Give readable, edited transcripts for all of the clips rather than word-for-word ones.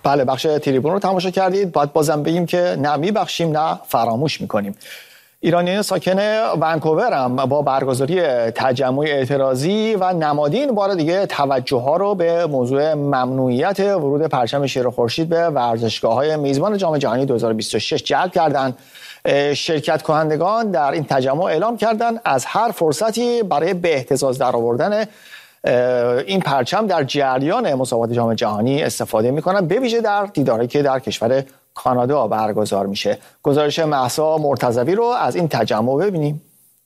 بله، بخش تریبون رو تماشا کردید. باید بازم بگیم که نه میبخشیم نه فراموش میکنیم. ایرانیان ساکن ونکوور هم با برگزاری تجمع اعتراضی و نمادین بار دیگه توجه ها رو به موضوع ممنوعیت ورود پرچم شیر و خورشید به ورزشگاه‌های میزبان جام جهانی 2026 جلب کردند. شرکت کنندگان در این تجمع اعلام کردند از هر فرصتی برای به اهتزاز درآوردن این پرچم در جریان مسابقات جام جهانی استفاده می‌کنند، به ویژه در دیداری که در کشور کانادا برگزار میشه. گزارش مهسا مرتضوی رو از این تجمع ببینیم.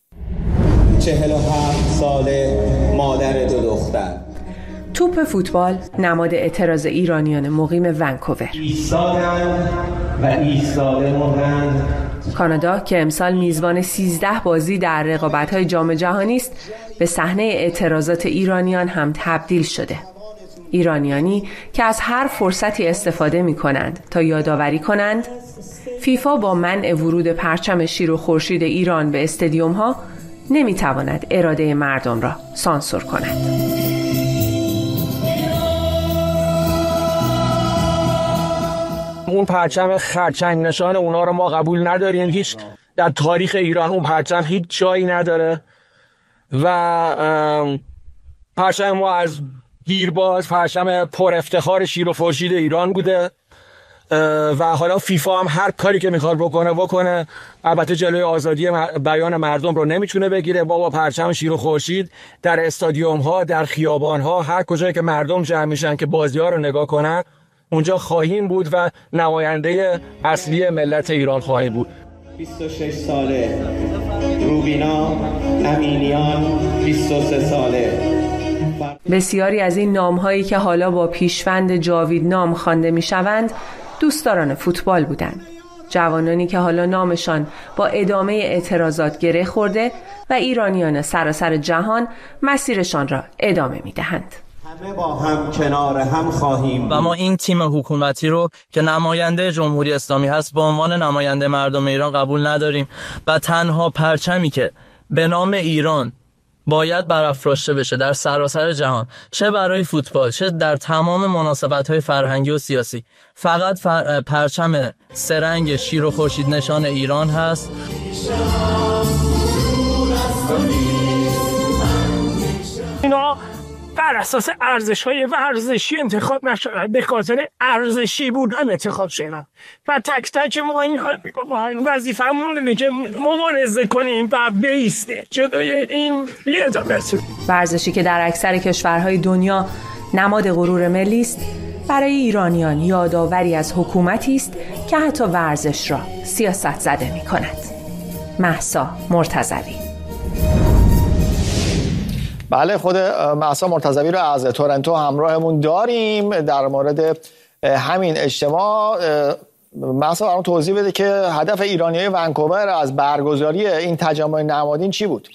47 ساله، مادر 2 دختر. توپ فوتبال نماد اعتراض ایرانیان مقیم ونکوور. ایستادند و ایستاده موندند. کانادا که امسال میزبان 13 بازی در رقابت‌های جام جهانی است، به صحنه اعتراضات ایرانیان هم تبدیل شده. ایرانیانی که از هر فرصتی استفاده می‌کنند تا یادآوری کنند فیفا با منع ورود پرچم شیر و خورشید ایران به استادیوم‌ها نمی‌تواند اراده مردم را سانسور کند. اون پرچم خرچنگ نشان اونا رو ما قبول نداریم. هیچ در تاریخ ایران اون پرچم هیچ جایی نداره و پرچم ما از دیرباز پرچم پر افتخار شیر و خورشید ایران بوده و حالا فیفا هم هر کاری که میخواد بکنه. البته جلوی آزادی بیان مردم رو نمیتونه بگیره. با پرچم شیر و خورشید در استادیوم ها، در خیابان ها، هر کجایی که مردم جمع میشن که بازی ها رو نگاه کنن اونجا خواهیم بود و نماینده اصلی ملت ایران خواهیم بود. 26 ساله روبینا امینیان، 23 ساله. بسیاری از این نام‌هایی که حالا با پیشوند جاویدنام خوانده می‌شوند دوستداران فوتبال بودند. جوانانی که حالا نامشان با ادامه اعتراضات گره خورده و ایرانیان سراسر جهان مسیرشان را ادامه می‌دهند. همه با هم کنار هم خواهیم و ما این تیم حکومتی رو که نماینده جمهوری اسلامی هست به عنوان نماینده مردم ایران قبول نداریم و تنها پرچمی که به نام ایران باید برافراشته بشه در سراسر جهان، چه برای فوتبال چه در تمام مناسبت‌های فرهنگی و سیاسی، فقط پرچم سرنگ شیر و خورشید نشان ایران هست. اینا بر اساس ارزش‌های ورزشی انتخاب نشدن، به خاطر ارزشی بودن انتخاب شدن و تک تک ما این وظیفه‌مون اینه که مبارزه کنیم و بایستیم جلوی این بی‌عدالتی. ورزشی که در اکثر کشورهای دنیا نماد غرور ملی است، برای ایرانیان یادآوری از حکومتی است که حتی ورزش را سیاست زده می‌کند. مهسا مرتضوی. بله، خود مهسا مرتضوی رو از تورنتو همراهمون داریم در مورد همین اجتماع. مهسا برام توضیح بده که هدف ایرانیای ونکوور از برگزاری این تجمع نمادین چی بود؟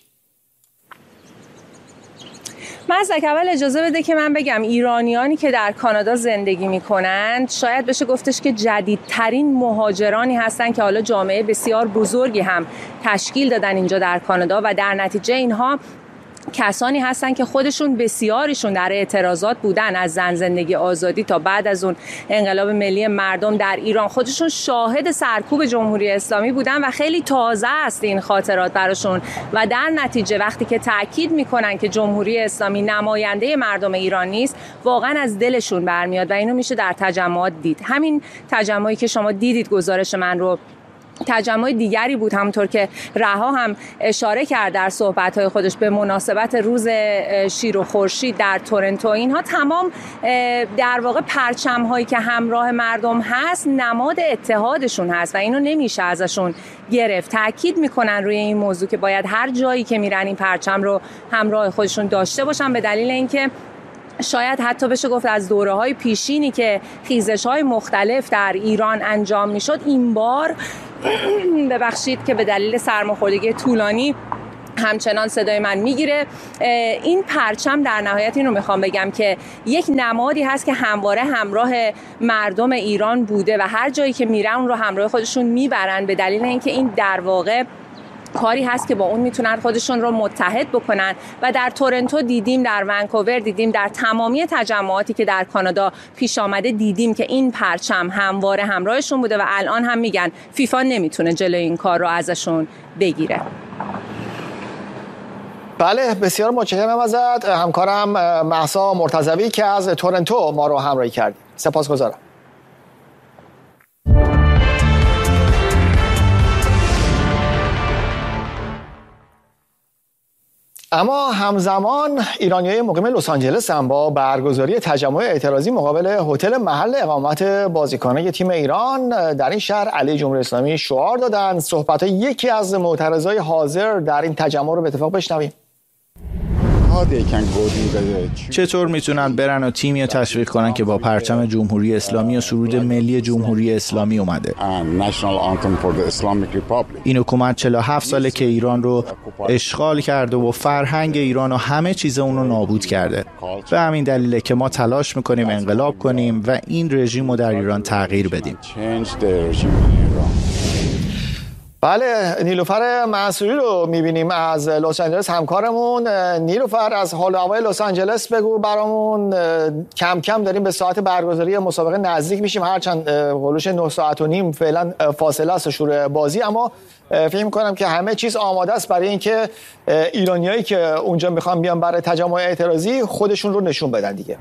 مزدک، اول اجازه بده که من بگم ایرانیانی که در کانادا زندگی میکنند شاید بشه گفتش که جدیدترین مهاجرانی هستن که حالا جامعه بسیار بزرگی هم تشکیل دادن اینجا در کانادا و در نتیجه اینها کسانی هستن که خودشون بسیاریشون در اعتراضات بودن، از زن زندگی آزادی تا بعد از اون انقلاب ملی مردم در ایران خودشون شاهد سرکوب جمهوری اسلامی بودن و خیلی تازه است این خاطرات براشون و در نتیجه وقتی که تاکید میکنن که جمهوری اسلامی نماینده مردم ایران نیست واقعا از دلشون برمیاد و اینو میشه در تجمعات دید. همین تجمعی که شما دیدید گزارش من رو، تجمع دیگری بود همونطور که رها هم اشاره کرد در صحبت‌های خودش به مناسبت روز شیر و خورشید در تورنتو. اینها تمام در واقع پرچم‌هایی که همراه مردم هست نماد اتحادشون هست و اینو نمیشه ازشون گرفت. تاکید میکنن روی این موضوع که باید هر جایی که میرن این پرچم رو همراه خودشون داشته باشن، به دلیل اینکه شاید حتی بشه گفت از دوره‌های پیشینی که خیزش‌های مختلف در ایران انجام میشد این بار ببخشید که به دلیل سرماخوردگی طولانی همچنان صدای من میگیره. این پرچم در نهایت این رو میخوام بگم که یک نمادی هست که همواره همراه مردم ایران بوده و هر جایی که میرن اون رو همراه خودشون میبرن، به دلیل اینکه این در واقع کاری هست که با اون میتونن خودشون رو متحد بکنن و در تورنتو دیدیم، در ونکوور دیدیم، در تمامی تجمعاتی که در کانادا پیش آمده دیدیم که این پرچم همواره همراهشون بوده و الان هم میگن فیفا نمیتونه جلوی این کار رو ازشون بگیره. بله، بسیار متشکرم ازت همکارم مهسا مرتضوی که از تورنتو ما رو همراهی کردی. سپاسگزارم. اما همزمان ایرانیای مقیم لس آنجلس هم با برگزاری تجمع اعتراضی مقابل هتل محل اقامت بازیکنان تیم ایران در این شهر علیه جمهوری اسلامی شعار دادند. صحبت یکی از معترضای حاضر در این تجمع رو به اتفاق بشنویم. چطور میتونن برن و تیمی رو تشویق کنن که با پرچم جمهوری اسلامی و سرود ملی جمهوری اسلامی اومده؟ این حکومت 47 ساله که ایران رو اشغال کرده و فرهنگ ایران و همه چیز اون رو نابود کرده. به همین دلیله که ما تلاش میکنیم انقلاب کنیم و این رژیم رو در ایران تغییر بدیم. بله، نیلوفر منصوری رو میبینیم از لس آنجلس، همکارمون. نیلوفر، از حال و هوای لس آنجلس بگو برامون. کم کم داریم به ساعت برگزاری مسابقه نزدیک میشیم، هرچند هولوش 9 ساعت و نیم فعلا فاصله است شروع بازی، اما فکر می‌کنم که همه چیز آماده است برای اینکه ایرانیایی که اونجا میخوان بیان برای تجمع اعتراضی خودشون رو نشون بدن دیگه.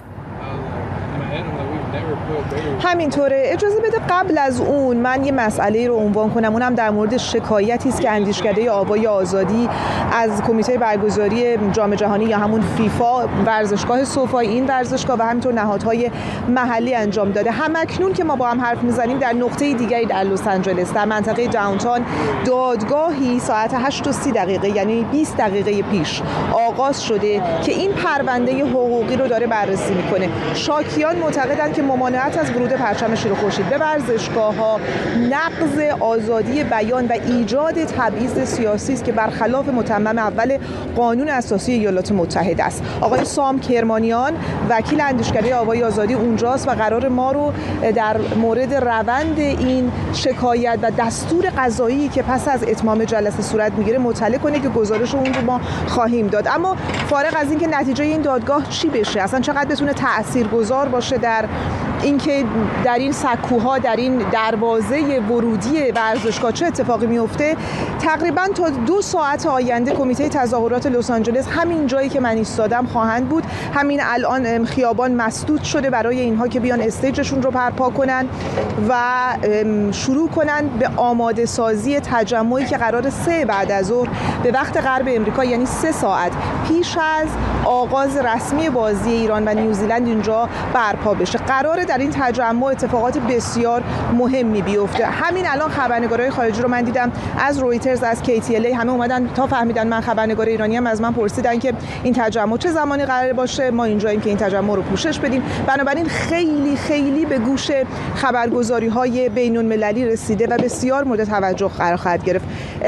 همینطوره. اجازه بده قبل از اون من یه مسئله رو عنوان کنم، اونم در مورد شکایتی است که اندیشکده آوای آزادی از کمیته برگزاری جام جهانی یا همون فیفا، ورزشگاه سوفای این ورزشگاه و همینطور نهادهای محلی انجام داده. همکنون که ما با هم حرف میزنیم در نقطه دیگری در لس آنجلس، در منطقه داونتاون، دادگاهی ساعت 8:30 یعنی 20 دقیقه پیش آغاز شده که این پرونده حقوقی رو داره بررسی میکنه. شاکیان معتقدند که ممانعت از ورود پرچم شیر و خورشید به ورزشگاه‌ها نقض آزادی بیان و ایجاد تبعیض سیاسی است که برخلاف متمم اول قانون اساسی ایالات متحده است. آقای سام کرمانیان وکیل اندیشکده آوای آزادی اونجاست و قرار ما رو در مورد روند این شکایت و دستور قضایی که پس از اتمام جلسه صورت میگیره مطلع کنه که گزارش اون رو ما خواهیم داد. اما فارغ از اینکه نتیجه این دادگاه چی بشه، اصلا چقدر بتونه تاثیرگذار باشه در اینکه در این سکوها، در این دروازه ورودی ورزشگاه چه اتفاقی میفته، تقریبا تا 2 ساعت آینده کمیته تظاهرات لس آنجلس همین جایی که من ایستادم خواهند بود. همین الان خیابان مسدود شده برای اینها که بیان استیجشون رو برپا کنن و شروع کنن به آماده سازی تجمعی که قرار 3 بعد از ظهر به وقت غرب امریکا، یعنی 3 ساعت پیش از آغاز رسمی بازی ایران و نیوزیلند اینجا برپا بشه. قراره در این تجمع اتفاقات بسیار مهمی بیفته. همین الان خبرنگارای خارجی رو من دیدم، از رویترز، از KTLA، همه اومدن تا فهمیدن من خبرنگار ایرانی ام، از من پرسیدن که این تجمع چه زمانی قرار باشه، ما اینجاییم که این تجمع رو پوشش بدیم. بنابراین خیلی خیلی به گوش خبرگزاری‌های بین‌المللی رسیده و بسیار مورد توجه قرار خواهد گرفت.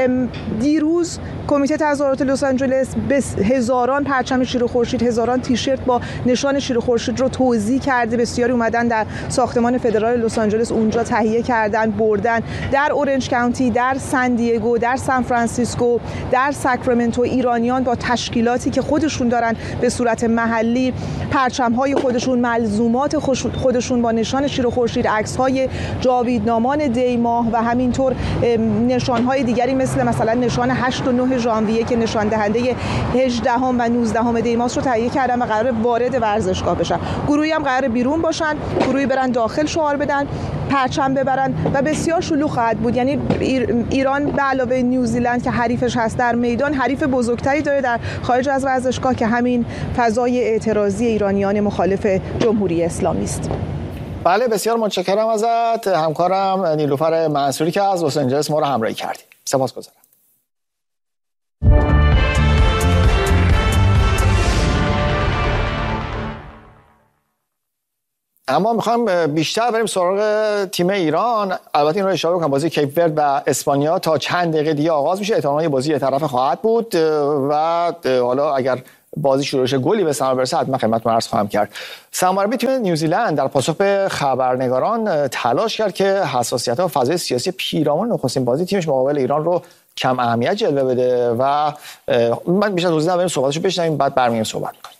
دیروز کمیته تظاهرات لس آنجلس به هزاران پرچم شیر و خورشید، هزاران تیشرت با نشان شیر و خورشید رو توزیع کرده. بسیاری اومدن در ساختمان فدرال لس آنجلس اونجا تهیه کردن، بردن. در اورنج کانتی، در سان دیگو، در سان فرانسیسکو، در ساکرامنتو ایرانیان با تشکیلاتی که خودشون دارن به صورت محلی پرچم‌های خودشون، ملزومات خودشون با نشان شیر و خورشید، عکس‌های جاویدنامان دی ماه و همینطور نشان‌های دیگری مثلا نشان 8 و 9 ژانویه که نشان دهنده 18 و 19 دی ماه رو تهیه کردن و قرار وارد ورزشگاه بشن. گروهی هم قرار بیرون باشن، گروهی برن داخل شعار بدن، پرچم ببرن و بسیار شلوغ خواهد بود. یعنی ایران به علاوه نیوزیلند که حریفش هست در میدان، حریف بزرگتری داره در خارج از ورزشگاه که همین فضای اعتراضی ایرانیان مخالف جمهوری اسلامی است. بله، بسیار متشکرم ازت همکارم نیلوفر منصوری که از لس آنجلس ما رو همراهی کردی. سپاسگزارم. اما میخوام بیشتر بریم سراغ تیم ایران. البته این رو اشاره کنم بازی کیپ ورد و اسپانیا تا چند دقیقه دیگه آغاز میشه. احتمالاً بازی یه طرف خواهد بود و حالا اگر بازی شروع شه گلی به ثمر برسه حتما خدمتتون عرض خواهم کرد. سرمربی تیم نیوزیلند در پاسخ به خبرنگاران تلاش کرد که حساسیت‌ها و فضای سیاسی پیرامون نخستین بازی تیمش مقابل ایران رو کم اهمیت جلوه بده و من بیشتر توضیح ندارم، صحبتشو بشنویم بعد برمیگردیم صحبت کنیم.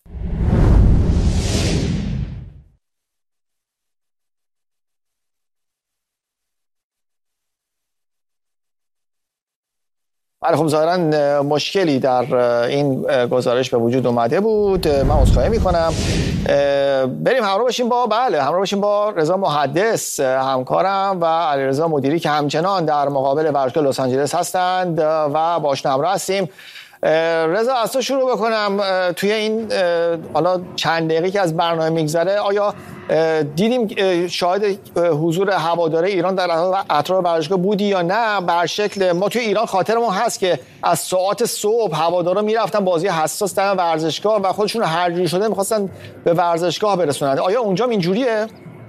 بله خب ظاهرا مشکلی در این گزارش به وجود اومده بود، من عذرخواهی میکنم. بریم همراه باشیم با رضا محدث همکارم و علیرضا مدیری که همچنان در مقابل ورزشگاه لس آنجلس هستند و باهاشون همراه هستیم. رضا از تو شروع بکنم. توی این حالا چند دقیقه که از برنامه میگذره آیا دیدیم شاهد حضور هواداره ایران در اطراف ورزشگاه بودی یا نه؟ بر شکل ما توی ایران خاطرمون هست که از ساعات صبح هوادارا میرفتن بازی حساس در ورزشگاه و خودشون هر جوری شده میخواستن به ورزشگاه برسونن. آیا اونجا اینجوریه؟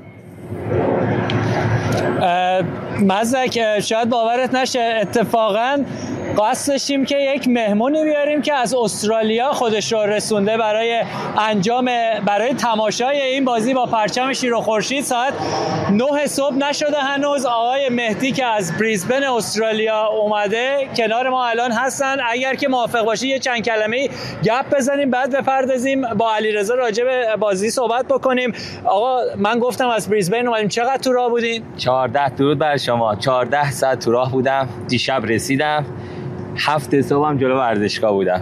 مزدک شاید باورت نشه، اتفاقاً قصد داشتیم که یک مهمونی بیاریم که از استرالیا خودش رو رسونده برای تماشای این بازی با پرچم شیر و خورشید. ساعت 9 صبح نشده هنوز. آقای مهدی که از بریزبن استرالیا اومده کنار ما الان هستن. اگر که موافق باشی یه چند کلمه گپ بزنیم بعد بپردازیم با علیرضا راجع به بازی صحبت بکنیم. آقا من گفتم از بریزبن اومدیم، چقدر تو راه بودین؟ 14 درود بر شما. 14 ساعت تو راه بودم، دیشب رسیدم. 7 صبح هم جلو ورزشگاه بودم.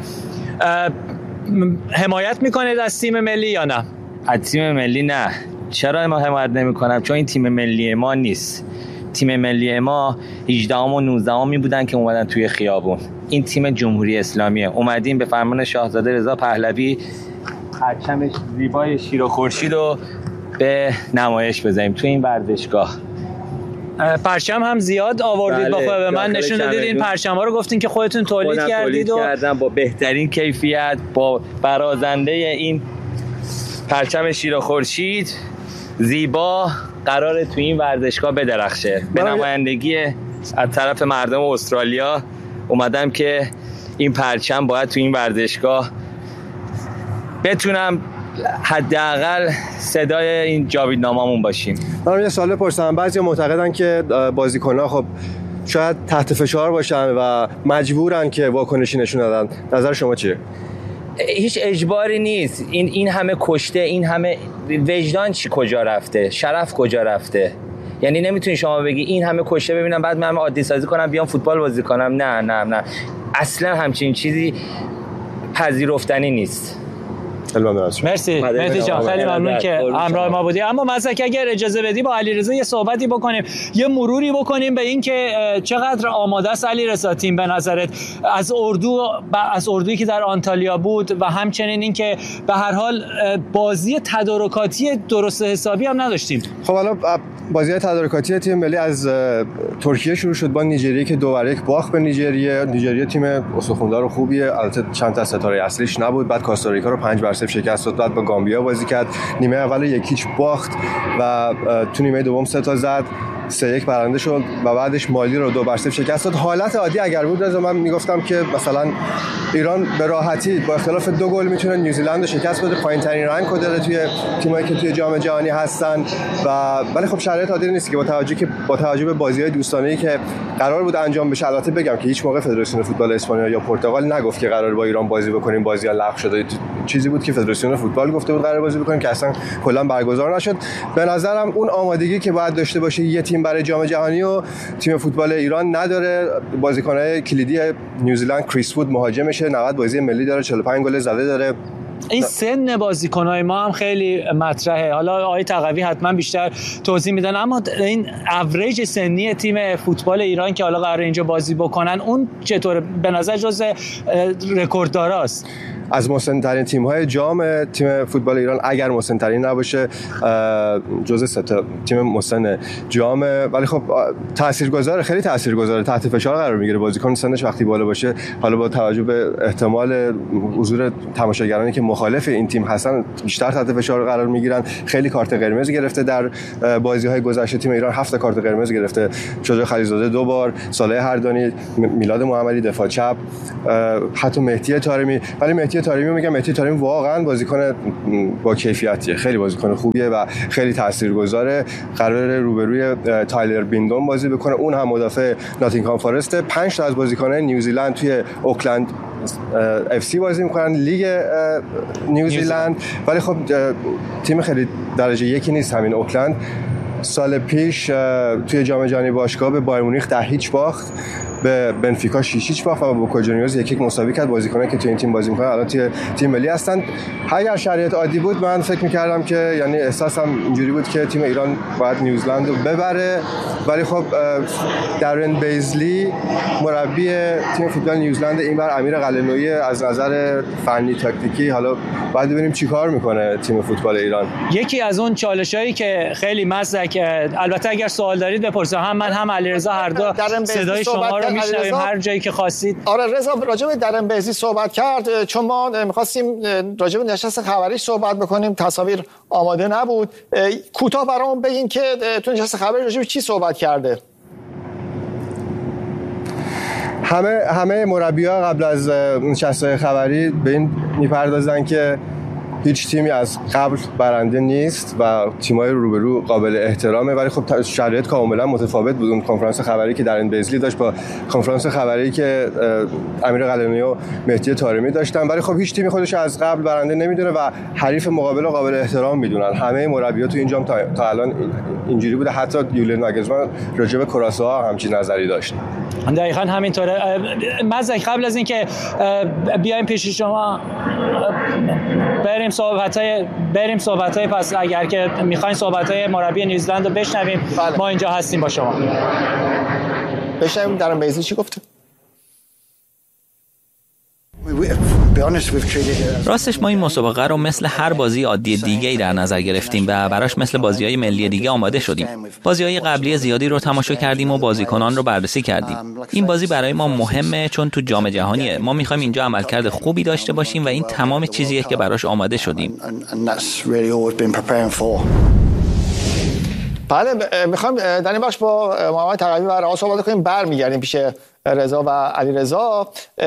حمایت میکنید از تیم ملی یا نه؟ از تیم ملی نه. چرا ما حمایت نمیکنم؟ چون این تیم ملی ما نیست. تیم ملی ما 18 و 19 بودن که اومدن توی خیابون. این تیم جمهوری اسلامیه. اومدیم به فرمان شاهزاده رضا پهلوی پرچم زیبای شیر و خورشید رو به نمایش بذاریم توی این ورزشگاه. پرچم هم زیاد آوردید. بله، به من نشون دادید این پرچم‌ها رو گفتین که خودتون تولید کردید و کردم با بهترین کیفیت، با برازنده این پرچم شیر و خورشید زیبا قراره تو این ورزشگاه بدرخشه. به نمایندگی از طرف مردم استرالیا اومدم که این پرچم باید تو این ورزشگاه بتونم حداقل صدای این جاویدنامه‌مون باشیم. من یه سوال بپرسم. بعضیا معتقدن که بازیکن‌ها خب شاید تحت فشار باشن و مجبورن که واکنشی نشون بدن. نظر شما چیه؟ هیچ اجباری نیست. این همه کشته، این همه وجدان کجا رفته؟ شرف کجا رفته؟ یعنی نمیتونی شما بگی این همه کشته ببینم بعد من عادی سازی کنم بیام فوتبال بازی کنم. نه اصلا همچین چیزی پذیرفتنی نیست. مرسی مهدی جان، خیلی ممنون که همراه ما بودی. اما مزدک اگر اجازه بدی با علیرضا یه صحبتی بکنیم، یه مروری بکنیم به این که چقدر آماده است علیرضا تیم به نظرت از اردویی که در آنتالیا بود و همچنین این که به هر حال بازی تدارکاتی درست حسابی هم نداشتیم. خب حالا بازی تدارکاتی تیم ملی از ترکیه شروع شد با نیجریه که 2-1 باخت به نیجریه تیم استخوندار خوبیه، البته چند تا ستاره اصلیش نبود. بعد کاستاریکا رو 5-0 شکست داد. بعد با گامبیا بازی کرد، نیمه اول 1-0 باخت و تو نیمه دوم 3 تا زد، 3-1 برنده شد و بعدش مالی رو 2-0 شکست داد. حالت عادی اگر بود رضا من میگفتم که مثلا ایران به راحتی با اختلاف 2 گل میتونه نیوزیلند رو شکست بده، پایین‌ترین رنگ رو داره توی تیمایی که توی جام جهانی هستن. ولی خب شرایط عادی نیست که با توجه به بازی‌های دوستانه‌ای که قرار بود انجام بشه. البته بگم که هیچ موقع فدراسیون فوتبال اسپانیا یا پرتغال نگفت که قرار با ایران بازی بکنیم، بازی‌ها لغو شده. چیزی بود که فدراسیون فوتبال گفته بود قرار بازی بکنیم که اصلا کلا برگزار نشد. به نظرم اون آمادگی که باید داشته باشه یه تیم برای جام جهانی و تیم فوتبال ایران نداره. بازیکن‌های کلیدی نیوزیلند کریس وود مهاجمشه، 90 بازی ملی داره، 45 گل زده داره. این سن بازیکن‌های ما هم خیلی مطرحه. حالا آقای تقوی حتما بیشتر توضیح میدن، اما این اوریج سنی تیم فوتبال ایران که حالا قراره اینجا بازی بکنن اون چطوره؟ به نظر جزء رکوردداراست. از مسن‌ترین تیم‌های جام تیم فوتبال ایران اگر مسن‌ترین نباشه جزء 3 تا تیم مسن جام. ولی خب تاثیرگذاره، خیلی تاثیرگذاره، تحت فشار قرار میگیره بازیکن سنش وقتی بالا باشه. حالا با توجه به احتمال حضور تماشاگرانی که مخالف این تیم هستن بیشتر تحت فشار قرار میگیرن. خیلی کارت قرمز گرفته در بازی‌های گذشته تیم ایران، 7 کارت قرمز گرفته. شجاع خلیلزاده 2 بار، صالح هردانی، میلاد محمدی دفاع چپ، حتی مهدی طارمی. ولی مهدی طارمی میگم مهدی طارمی واقعا بازیکن با کیفیتیه، خیلی بازیکن خوبیه و خیلی تاثیرگذاره. قرار روبروی تایلر بیندون بازی بکنه، اون هم مدافع ناتینگهام فارست. 5 تا از بازیکنان نیوزیلند توی اوکلند اف سی بازی میکنن، لیگ نیوزیلند. ولی خب تیم خیلی درجه یکی نیست همین اوکلند. سال پیش توی جام جهانی باشگاه به بایر مونیخ 10-0 باخت، به بنفیکا 6-0 باخت و با بوکا جونیورز 1-1 مساوی کرد. بازیکنایی که توی این تیم بازی میکنن الان توی تیم ملی هستن. اگر شرایط عادی بود من فکر میکردم که یعنی احساسم اینجوری بود که تیم ایران باید نیوزلند رو ببره، ولی خب درن بیزلی مربی تیم فوتبال نیوزلند اینور امیر قلعه‌نویی از نظر فنی تاکتیکی حالا باید ببینیم چیکار میکنه تیم فوتبال ایران. یکی از اون چالشایی که خیلی مزدک، البته اگر سوال دارید بپرسید، هم من هم علیرضا هر دو صدای شما رو میشنویم هر جایی که خواستید. آره رضا راجع به درن بیزلی صحبت کرد، چون ما می‌خواستیم راجع به نشست خبری صحبت بکنیم، تصاویر آماده نبود. کوتاه برام بگین که تو نشست خبری راجع به چی صحبت کرده؟ همه مربی‌ها قبل از نشست خبری به این میپردازن که هیچ تیمی از قبل برنده نیست و تیم‌های روبرو قابل احترامه، ولی خب شرایط کاملا متفاوت بود. اون کنفرانس خبری که درن بیزلی داشت با کنفرانس خبری که امیر قلعه‌نویی و مهدی طارمی داشتن، ولی خب هیچ تیمی خودش از قبل برنده نمیدونه و حریف مقابل رو قابل احترام میدونن. همه مربی‌ها تو این جام تا الان اینجوری بوده. حتی یولین ناگلزمن راجع به کراسوها همچین نظری داشت. دقیقاً همینطوره. مزدک قبل از اینکه بیایم پیش شما بریم صحبت‌های پس اگر که می‌خواین صحبت‌های مربی نیوزیلند رو بشنویم، ما اینجا هستیم با شما. بشنویم درن بیزلی چی گفته. راستش ما این مسابقه رو مثل هر بازی عادی دیگه‌ای در نظر گرفتیم و براش مثل بازی‌های ملی دیگه آماده شدیم. بازی‌های قبلی زیادی رو تماشا کردیم و بازیکنان رو بررسی کردیم. این بازی برای ما مهمه چون تو جام جهانیه. ما می‌خوایم اینجا عملکرد خوبی داشته باشیم و این تمام چیزیه که براش آماده شدیم. بله می‌خوام در این بخش با محمد تقوی و رها صحبت کنیم، برمیگردیم پیش رضا و علیرضا.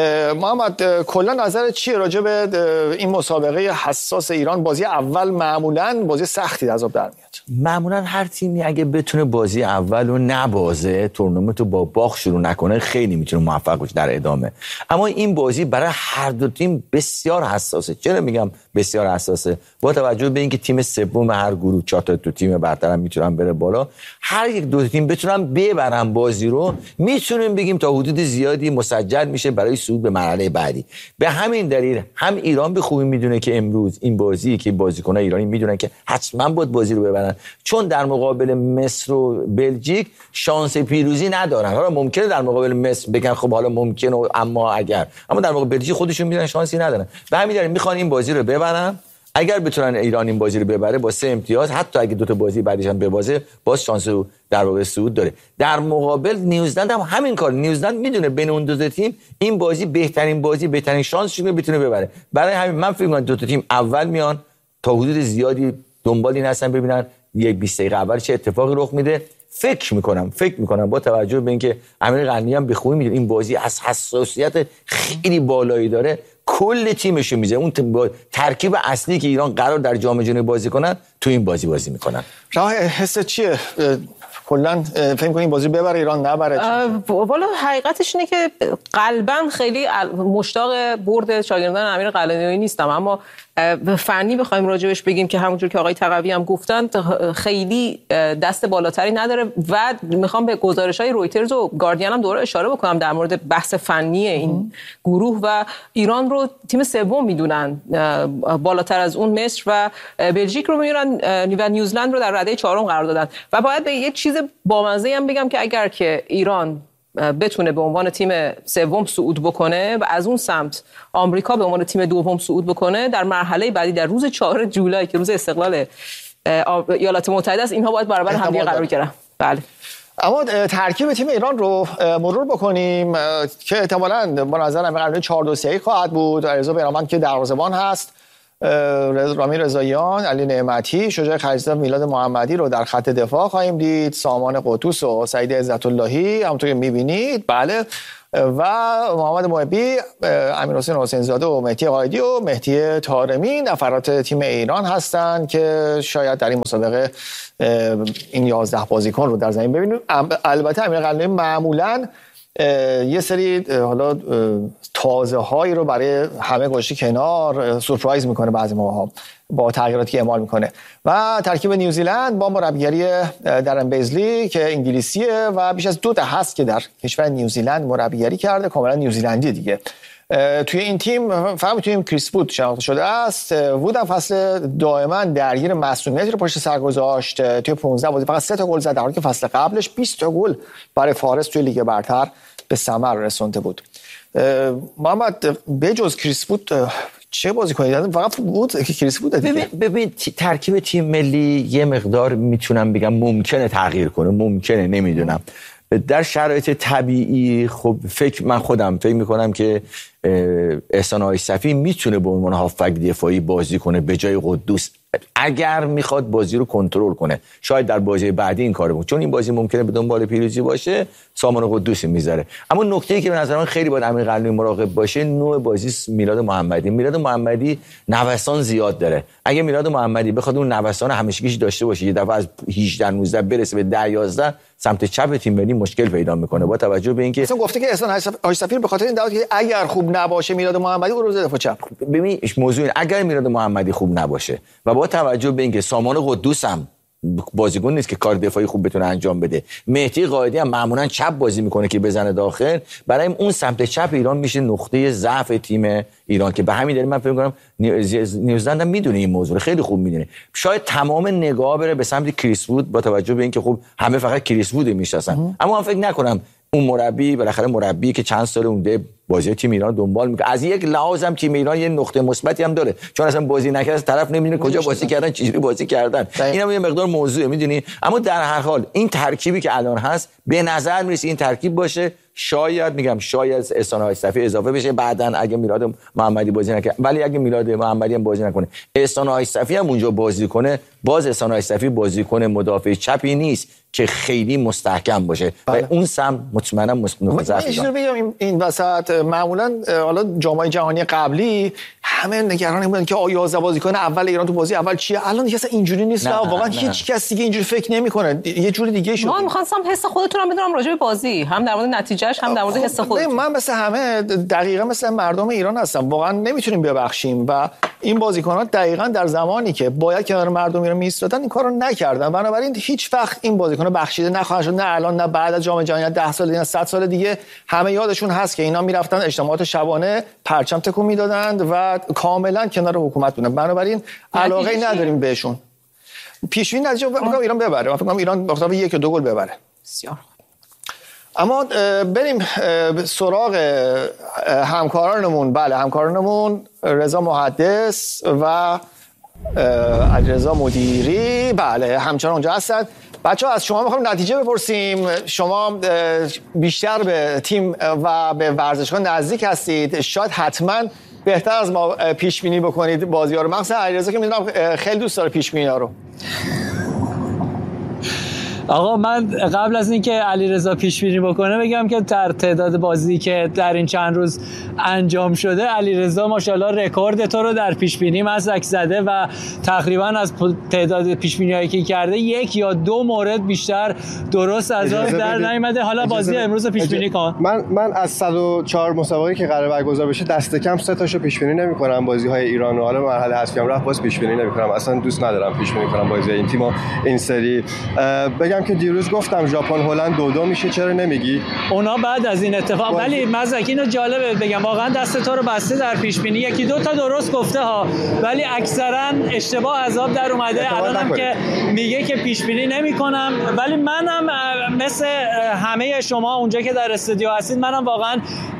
محمد کلا نظر چیه راجع به این مسابقه حساس ایران؟ بازی اول معمولاً بازی سختی عذاب در میاد. معمولاً هر تیمی اگه بتونه بازی اول رو نبازه، تورنمنت رو با باخت شروع نکنه، خیلی میتونه موفق بشه در ادامه. اما این بازی برای هر دو تیم بسیار حساسه. چرا میگم بسیار حساسه؟ با توجه به اینکه تیم سوم هر گروه 4 تا تیم برتر هم میتونن بره بالا، هر یک دو تیم بتونن ببرن بازی رو، میتونیم بگیم تا حدود زیادی مسجل میشه برای صعود به مرحله بعدی. به همین دلیل هم ایران به خوبی میدونه که امروز این بازی که بازیکنان ایرانی میدونن که حتما باید بازی رو ببرن، چون در مقابل مصر و بلژیک شانس پیروزی ندارن. حالا ممکنه در مقابل مصر بگن خب حالا ممکنه اما اگر، اما در مقابل بلژیک خودشون میدونن شانسی ندارن. به همین دلیل میخوان این بازی رو ببرن. اگر بتونن ایران این بازی رو ببره با 3 امتیاز، حتی اگه 2 تا بازی بعدش هم ببازه، باز شانس در واقع صعود داره. در مقابل نیوزلند هم همین کار. نیوزلند میدونه بین اون دو تیم این بازی بهترین شانسش رو بتونه ببره. برای همین من فکر می‌کنم 2 تا تیم اول میان، تا حدود زیادی دنبال این هستن ببینن یک 20 دقیقه اول چه اتفاقی رخ میده. فکر میکنم با توجه به اینکه امیر قلعه‌نویی هم به خوبی میدونه این بازی از حساسیت خیلی بالایی داره، کل تیمش رو میذاره. اون ترکیب اصلی که ایران قرار در جام جهانی بازی کنن تو این بازی میکنن. راه حس چیه؟ کلا فکر کنین بازی ببره ایران نبره؟ والا حقیقتش اینه که قلباً خیلی مشتاق برد شاگردان امیر قلعه‌نویی نیستم، اما فنی بخوایم راجبش بگیم که همونجور که آقای تقوی هم گفتن خیلی دست بالاتری نداره و میخوام به گزارش‌های رویترز و گاردین هم دوره اشاره بکنم در مورد بحث فنی این گروه و ایران رو تیم سوم میدونن، بالاتر از اون مصر و بلژیک رو میدونن و نیوزلند رو در رده 4 قرار دادن. و باید به یه چیز بامزه هم بگم که اگر که ایران بتونه به عنوان تیم سوم صعود بکنه و از اون سمت آمریکا به عنوان تیم دوم صعود بکنه، در مرحله بعدی در روز 4 جولای که روز استقلال ایالات متحده است، اینها باید برابر هم قرار بگیرن. بله. اما ترکیب تیم ایران رو مرور بکنیم که احتمالاً با نظر من 4-2-3 خواهد بود. علیرضا بهرامند که دروازه‌بان هست، رامی رضاییان، علی نعمتی، شجاع خلیلزاده، میلاد محمدی رو در خط دفاع خواهیم دید، سامان قطوس و سعید عزت اللهی همونطور که می‌بینید. بله. و محمد محبی، امیرحسین حسین زاده و مهدی قائدی و مهدی طارمی نفرات تیم ایران هستند که شاید در این مسابقه این 11 بازیکن رو در زمین ببینیم. البته امیر قلعه‌نویی معمولاً یه سری حالا تازه هایی رو برای همه گوشی کنار سورپرایز میکنه بعضی موقع با تغییراتی که اعمال میکنه. و ترکیب نیوزیلند با مربیگری درن بیزلی که انگلیسیه و بیش از 2 دهه هست که در کشور نیوزیلند مربیگری کرده، کاملا نیوزیلندی دیگه. توی این تیم فقط توی کریس وود شناخته شده است. وود هم فصل دائما درگیر مسئولیتی رو پشت سر گذاشت. توی 15 بازی فقط 3 تا گل زد، در حالی که فصل قبلش 20 تا گل برای فارس توی لیگ برتر به ثمر رسونده بود. محمد بجز کریس وود چه بازیکنی دادن؟ فقط بود که کریس وود دیگه. ببین ترکیب تیم ملی یه مقدار میتونم بگم ممکنه تغییر کنه، ممکنه، نمیدونم. در شرایط طبیعی خب من خودم فکر میکنم که احسان آیصفی میتونه به عنوان هافبک دفاعی بازی کنه به جای قدوس اگر میخواد بازی رو کنترل کنه. شاید در بازی بعدی این کارو بکنه، چون این بازی ممکنه به دنبال پیروزی باشه، سامان قدوسی میذاره. اما نکته‌ای که به نظر من خیلی باید امیر قلعه‌نویی مراقب باشه نوع بازی میلاد محمدی نوسان زیاد داره. اگه میلاد محمدی بخواد اون نوسان همیشگیش داشته باشه، یه دفعه از 18 19 برسه به 10 11 سمت چپ تیم ملی مشکل پیدا میکنه. با توجه به اینکه اصلا گفته که احسان آیصفی به خاطر این دعوت که اگر خوب نباشه میلاد محمدی رو دفاع چپ. ببین موضوع اگر میلاد محمدی خوب نباشه و با توجه به اینکه سامان قدوس هم بازیکن نیست که کار دفاعی خوب بتونه انجام بده، مهدی قائدی هم معمولا چپ بازی میکنه که بزنه داخل، برای اون سمت چپ ایران میشه نقطه ضعف تیم ایران که به همین دلیل من فکر می‌کنم نیوزلند هم میدونه این موضوع خیلی خوب میدونه. شاید تمام نگاه بره به سمت کریس وود با توجه به اینکه خب همه فقط کریس وود میشناسن، اما من فکر نکنم اون مربی بالاخره مربی که چند سال اونده بازی تیم ایران دنبال میکنه. از یک لحاظ هم تیم ایران یه نقطه مثبتی هم داره، چون اصلا بازی نکرده طرف نمیدونه کجا بازی کردن، چجوری بازی کردن. اینم یه مقدار موضوعه، میدونی. اما در هر حال این ترکیبی که الان هست به نظر میرسه این ترکیب باشه. شاید احسان آیصفی اضافه بشه بعداً اگه میلاد محمدی بازی نکنه، ولی اگه میلاد محمدی هم بازی نکنه، احسان آیصفی هم اونجا بازی کنه، باز احسان آیصفی بازیکن مدافع چپی نیست که خیلی مستحکم باشه و اون سم مطمئنا مستحکم. بگم این وسط معمولا حالا جام جهانی قبلی همه نگران بودن که آیا 11 بازیکن اول ایران تو بازی اول چیه. الان دیگه اصلا اینجوری نیست، واقعا هیچ کس دیگه اینجوری فکر نمیکنه، یه جوری دیگه شد. من می‌خواستم حس خودتون رو بدونم راجع به بازی، هم در مورد نتیجهش هم در مورد حس خودتون. من مثل همه دقیقاً مثل مردم ایران هستم، واقعا نمیتونیم ببخشیم و این بازیکن‌ها دقیقاً در زمانی که باید کنار مردم ایران می‌ایستادن این کارو نکردن، بنابراین هیچ وقت این بازیکن‌ها بخشیده نخواهند شد، نه الان نه بعد از جام جهانی 10 سال دیگه 100 سال دیگه. همه یادشون هست که اینا میرفتن اجتماعات شبانه پرچم تکون میدادند و کاملا کنار حکومت بودن، بنابراین علاقه‌ای نداریم بهشون. پیش‌بینی نتیجه فکر کنم ایران ببره، من فکر کنم ایران با خطاب 1 یا 2 گل ببره. بسیار. اما بریم سراغ همکارانمون. بله، همکارانمون رضا محدث و علیرضا مدیری بله همچنان اونجا هستند. بچه‌ها از شما می‌خوام نتیجه بپرسیم. شما بیشتر به تیم و به ورزشگاه نزدیک هستید، شاید حتما بهتر از ما پیش بینی بکنید بازی‌ها رو، مخصوصا علیرضا که می‌دونم خیلی دوست داره پیش بینی‌ها رو. آقا من قبل از اینکه علیرضا پیش بینی بکنه بگم که در تعداد بازی که در این چند روز انجام شده علیرضا ماشاءالله رکورد تو رو در پیش بینی مسک زده و تقریبا از تعداد پیش بینی‌هایی که کرده 1 یا 2 مورد بیشتر درست از آن در نیامده. حالا بازی امروز پیش بینی کن. من از 104 مسابقه که قرار برگزار بشه دست کم 3 تاشو پیش بینی نمی‌کنم. بازی‌های ایران و حالا مرحله حذفی هم رفت باز پیش بینی نمی‌کنم. اصلا دوست ندارم پیش بینی کنم بازی این تیم‌ها این سری. بگم که دیروز گفتم ژاپن هلند 2-2 میشه، چرا نمیگی؟ اونا بعد از این اتفاق ولی مزک اینو جالبه بگم واقعا دست تو رو بسته در پیش بینی، 1 2 تا درست گفته ها ولی اکثرا اشتباه از آب در اومده. الانم که میگه که پیش بینی نمی‌کنم، ولی منم مثل همه شما اونجا که در استودیو هستید منم واقعا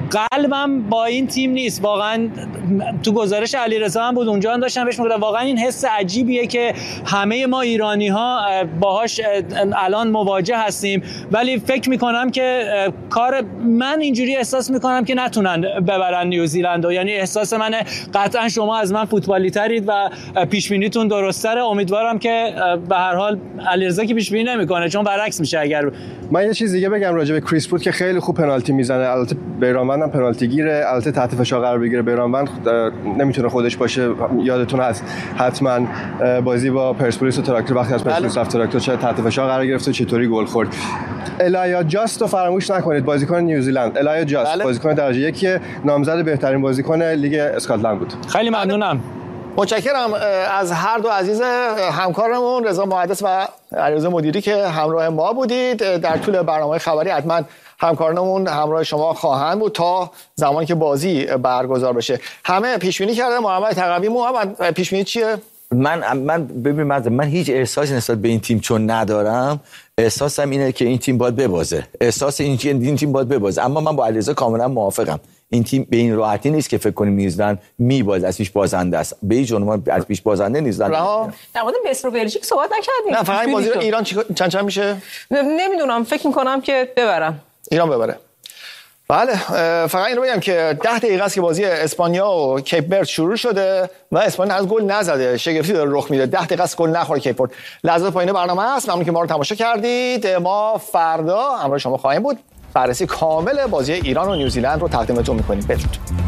قلبم با این تیم نیست. واقعا تو گزارش علیرضا هم بود، اونجا هم داشتم بهش میگفتم واقعا این حس عجیبیه که همه ما ایرانی ها باهاش الان مواجه هستیم، ولی فکر میکنم که من اینجوری احساس میکنم که نتونن ببرن نیوزیلندو. یعنی احساس منه، قطعا شما از من فوتبالی ترید و پیش بینیتون درست‌تره. امیدوارم که به هر حال علیرضا که پیش بینی نمیکنه، چون برعکس میشه. اگر من یه چیز دیگه بگم راجع به کریس وود که خیلی خوب پنالتی میزنه، البته بیرانوند هم پنالتی گیره، البته تحت فشار قرار بگیره. بیرانوند نمیتونه خودش باشه. یادتون هست حتما بازی با پرسپولیس و تراکتور، وقتی از پرسپولیس رفت تراکتور چه تحت فشار قرار گرفت و چطوری گل خورد. الایا جاست رو فراموش نکنید، بازیکن نیوزیلند. الایا جاست بازیکن درجه 1 نامزد بهترین بازیکن لیگ اسکاتلند بود. خیلی ممنونم. متشکرم از هر دو عزیز همکارمون رضا محدث و علیرضا مدیری که همراه ما بودید. در طول برنامه خبری حتما همکارانمون همراه شما خواهند بود تا زمانی که بازی برگزار بشه. همه پیش بینی کرده. محمد تقوی، محمد پیش بینی چیه؟ من هیچ احساسی نسبت به این تیم چون ندارم. احساسم اینه که این تیم باید ببازه. احساس این تیم باید ببازه. اما من با علیرضا کاملا موافقم. این تیم به این راحتی نیست که فکر کنیم نیوزیلند میبازه، از پیش بازنده است. به هیچ عنوان از پیش بازنده نیوزیلند. در مورد مصر و بلژیک صحبت نکردیم. نه فقط بازی رو ایران چند میشه؟ نمیدونم، فکر میکنم که ببرن. ایران ببره. بله، فقط این رو بگم که 10 دقیقه است که بازی اسپانیا و کیپ ورد شروع شده و اسپانیا هنوز گل نزده. شگفتی داره رخ میده. 10 دقیقه است گل نخوره کیپ ورد. لحظات پایین برنامه است. ممنون که ما رو تماشا کردید. ما فردا همراه شما خواهیم بود. بررسی کامل بازی ایران و نیوزیلند رو تقدیمتون می‌کنیم. بدرود.